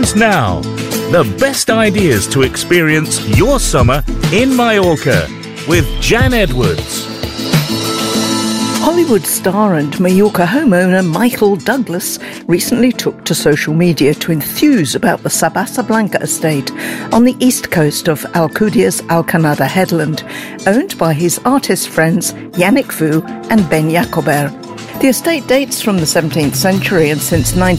News Now. The best ideas to experience your summer in Mallorca with Jan Edwards. Hollywood star and Mallorca homeowner Michael Douglas recently took to social media to enthuse about the Sabasa Blanca estate on the east coast of Alcúdia's Alcanada headland, owned by his artist friends Yannick Fu and Ben Jacober. The estate dates from the 17th century, and since